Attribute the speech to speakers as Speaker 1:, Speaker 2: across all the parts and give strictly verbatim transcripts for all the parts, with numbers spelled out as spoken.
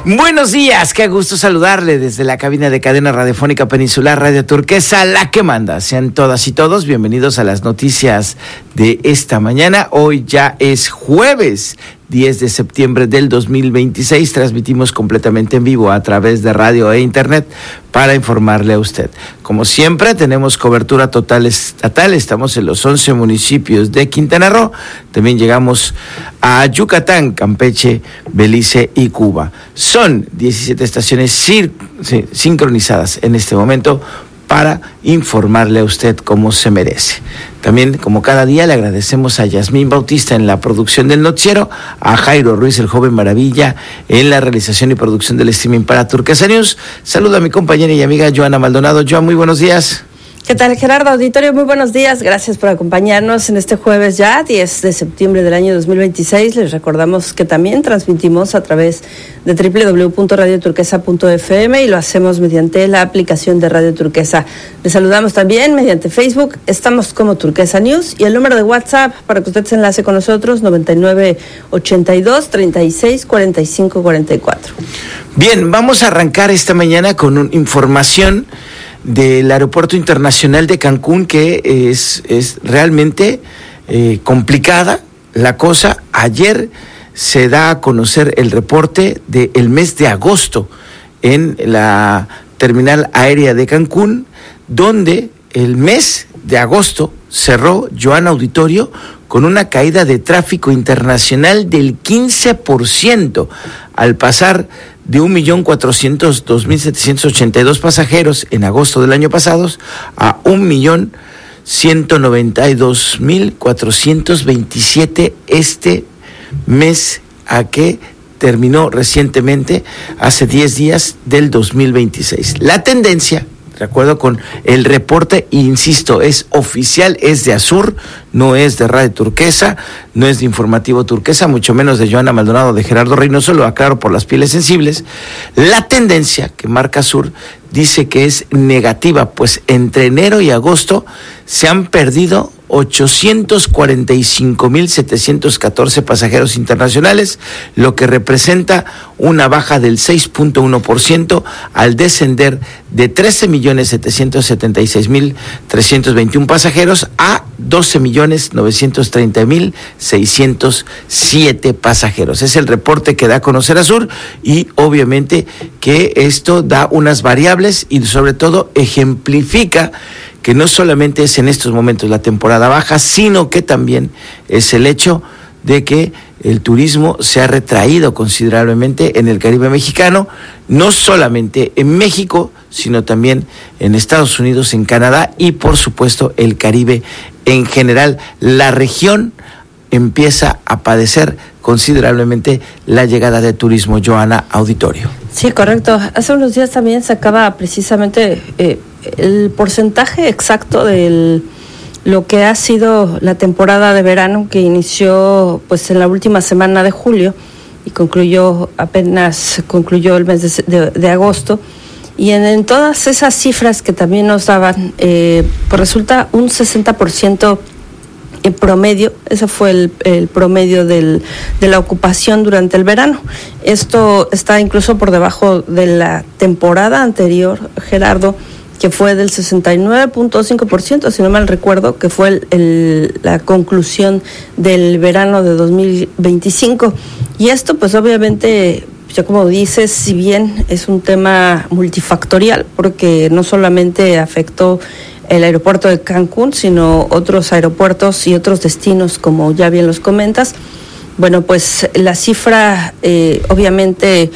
Speaker 1: Buenos días, qué gusto saludarle desde la cabina de cadena radiofónica Peninsular Radio Turquesa, la que manda. Sean todas y todos bienvenidos a las noticias de esta mañana. Hoy ya es jueves diez de septiembre del dos mil veintiséis. Transmitimos completamente en vivo a través de radio e internet para informarle a usted. Como siempre, tenemos cobertura total estatal. Estamos en los once municipios de Quintana Roo. También llegamos a Yucatán, Campeche, Belice y Cuba. Son diecisiete estaciones sin, sí, sincronizadas en este momento para informarle a usted cómo se merece. También, como cada día, le agradecemos a Yasmín Bautista en la producción del noticiero, a Jairo Ruiz, el joven maravilla, en la realización y producción del streaming para Turquesa News. Saludo a mi compañera y amiga Joana Maldonado. Joan, muy buenos días.
Speaker 2: ¿Qué tal, Gerardo? Auditorio, muy buenos días. Gracias por acompañarnos en este jueves ya, diez de septiembre del año dos mil veintiséis. Les recordamos que también transmitimos a través de doble u doble u doble u punto radio turquesa punto efe eme y lo hacemos mediante la aplicación de Radio Turquesa. Les saludamos también mediante Facebook. Estamos como Turquesa News y el número de WhatsApp para que usted se enlace con nosotros, noventa y nueve, ochenta y dos, treinta y seis, cuarenta y cinco, cuarenta y cuatro.
Speaker 1: Bien, vamos a arrancar esta mañana con una información del Aeropuerto Internacional de Cancún, que es, es realmente eh, complicada la cosa. Ayer se da a conocer el reporte del mes de agosto en la terminal aérea de Cancún, donde el mes de agosto cerró, Joan Auditorio, con una caída de tráfico internacional del quince por ciento, al pasar de un millón cuatrocientos dos mil setecientos ochenta y dos pasajeros en agosto del año pasado a un millón ciento noventa y dos mil cuatrocientos veintisiete este mes, a que terminó recientemente, hace diez días del dos mil veintiséis. La tendencia, de acuerdo con el reporte, insisto, es oficial, es de Azur, no es de Radio Turquesa, no es de Informativo Turquesa, mucho menos de Joana Maldonado, de Gerardo Reynoso, lo aclaro por las pieles sensibles. La tendencia que marca Azur dice que es negativa, pues entre enero y agosto se han perdido ochocientos cuarenta y cinco mil setecientos catorce pasajeros internacionales, lo que representa una baja del seis punto uno por ciento al descender de trece millones setecientos setenta y seis mil trescientos veintiuno pasajeros a doce millones novecientos treinta mil seiscientos siete pasajeros. Es el reporte que da a conocer Azur, y obviamente que esto da unas variables y sobre todo ejemplifica que no solamente es en estos momentos la temporada baja, sino que también es el hecho de que el turismo se ha retraído considerablemente en el Caribe mexicano, no solamente en México, sino también en Estados Unidos, en Canadá y por supuesto el Caribe en general. La región empieza a padecer considerablemente la llegada de turismo. Joana Auditorio.
Speaker 2: Sí, correcto. Hace unos días también sacaba precisamente eh, el porcentaje exacto de lo que ha sido la temporada de verano, que inició pues en la última semana de julio y concluyó apenas concluyó el mes de, de, de agosto. Y en, en todas esas cifras que también nos daban, eh, pues resulta un sesenta por ciento en promedio. Ese fue el, el promedio del, de la ocupación durante el verano. Esto está incluso por debajo de la temporada anterior, Gerardo, que fue del sesenta y nueve punto cinco por ciento, si no mal recuerdo, que fue el, el, la conclusión del verano de dos mil veinticinco. Y esto, pues obviamente, ya como dices, si bien es un tema multifactorial, porque no solamente afectó el aeropuerto de Cancún, sino otros aeropuertos y otros destinos, como ya bien los comentas. Bueno, pues la cifra eh, obviamente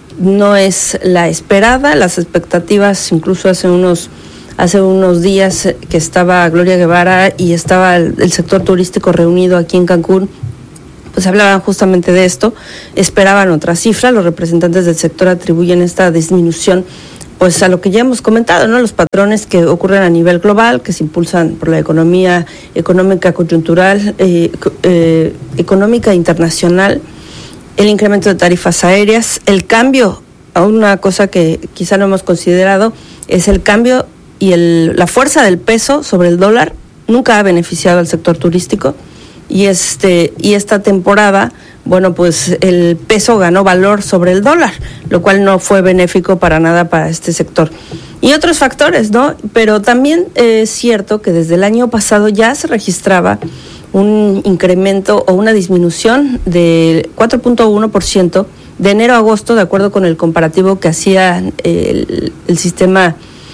Speaker 2: no es la esperada. Las expectativas, incluso hace unos hace unos días que estaba Gloria Guevara y estaba el, el sector turístico reunido aquí en Cancún, pues hablaban justamente de esto, esperaban otra cifra. Los representantes del sector atribuyen esta disminución pues a lo que ya hemos comentado, ¿no? Los patrones que ocurren a nivel global, que se impulsan por la economía económica coyuntural, eh, eh, económica internacional, el incremento de tarifas aéreas, el cambio, a una cosa que quizá no hemos considerado, es el cambio y el, la fuerza del peso sobre el dólar. Nunca ha beneficiado al sector turístico. y este y esta temporada, bueno, pues el peso ganó valor sobre el dólar, lo cual no fue benéfico para nada para este sector. Y otros factores, ¿no? Pero también es cierto que desde el año pasado ya se registraba un incremento o una disminución del cuatro punto uno por ciento de enero a agosto, de acuerdo con el comparativo que hacía el, el sistema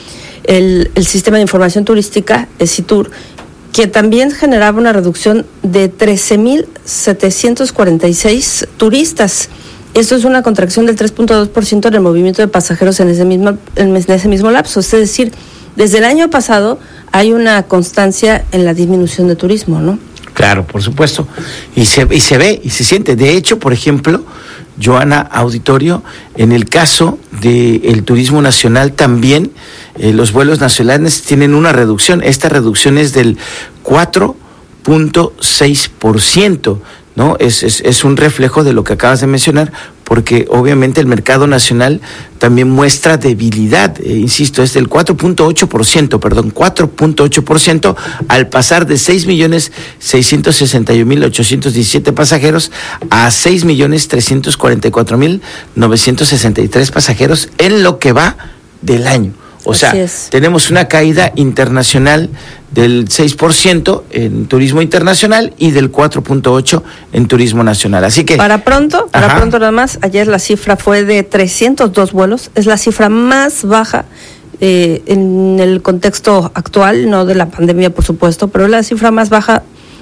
Speaker 2: el, el sistema de información turística, el SITUR, que también generaba una reducción de trece mil setecientos cuarenta y seis turistas. Esto es una contracción del tres punto dos por ciento en el movimiento de pasajeros en ese mismo en ese mismo lapso. Es decir, desde el año pasado hay una constancia en la disminución de turismo, ¿no?
Speaker 1: Claro, por supuesto. Y se, y se ve y se siente. De hecho, por ejemplo, Joana, auditorio, en el caso del turismo nacional también, eh, los vuelos nacionales tienen una reducción. Esta reducción es del cuatro punto seis por ciento, ¿no? Es, es, es un reflejo de lo que acabas de mencionar, porque obviamente el mercado nacional también muestra debilidad, eh, insisto, es del cuatro punto ocho por ciento, perdón, cuatro punto ocho por ciento, al pasar de seis millones seiscientos sesenta y un mil ochocientos diecisiete pasajeros a seis millones trescientos cuarenta y cuatro mil novecientos sesenta y tres pasajeros en lo que va del año. O Así sea, es. Tenemos una caída internacional del seis por ciento en turismo internacional y del cuatro punto ocho por ciento en turismo nacional. Así que...
Speaker 2: Para pronto, para ajá. pronto nada más, ayer la cifra fue de trescientos dos vuelos, es la cifra más baja eh, en el contexto actual, no de la pandemia por supuesto, pero es la cifra más baja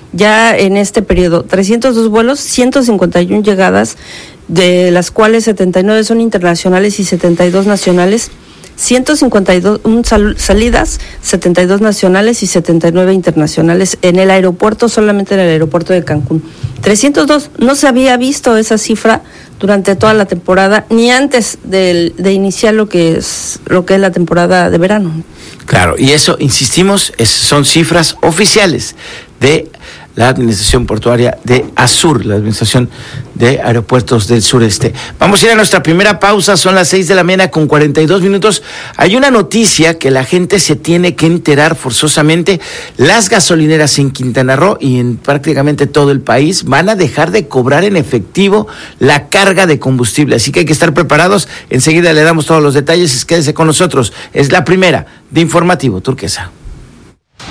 Speaker 2: ya en este periodo. trescientos dos vuelos, ciento cincuenta y uno llegadas, de las cuales setenta y nueve son internacionales y setenta y dos nacionales. ciento cincuenta y dos sal, salidas, setenta y dos nacionales y setenta y nueve internacionales en el aeropuerto, solamente en el aeropuerto de Cancún. trescientos dos, no se había visto esa cifra durante toda la temporada, ni antes de, de iniciar lo que es lo que es la temporada de verano.
Speaker 1: Claro, y eso, insistimos, es, son cifras oficiales de la Administración Portuaria de ASUR, la Administración de Aeropuertos del Sureste. Vamos a ir a nuestra primera pausa, son las seis de la mañana con cuarenta y dos minutos. Hay una noticia que la gente se tiene que enterar forzosamente. Las gasolineras en Quintana Roo y en prácticamente todo el país van a dejar de cobrar en efectivo la carga de combustible, así que hay que estar preparados. Enseguida le damos todos los detalles, quédese con nosotros. Es la primera de Informativo Turquesa.